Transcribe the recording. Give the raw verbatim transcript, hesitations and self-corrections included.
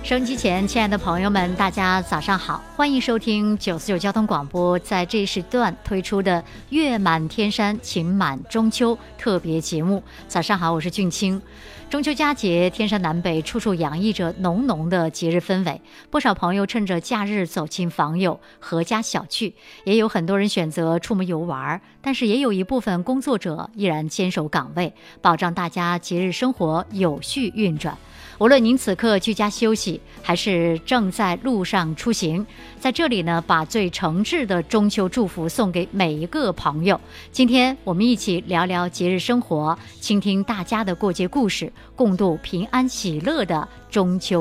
收音机前，亲爱的朋友们，大家早上好，欢迎收听九四九交通广播在这一时段推出的月满天山晴满中秋特别节目。早上好，我是俊清。中秋佳节，天山南北处处洋溢着浓浓的节日氛围，不少朋友趁着假日走亲访友，阖家小聚，也有很多人选择出门游玩，但是也有一部分工作者依然坚守岗位，保障大家节日生活有序运转。无论您此刻居家休息，还是正在路上出行，在这里呢，把最诚挚的中秋祝福送给每一个朋友。今天我们一起聊聊节日生活，倾听大家的过节故事，共度平安喜乐的中秋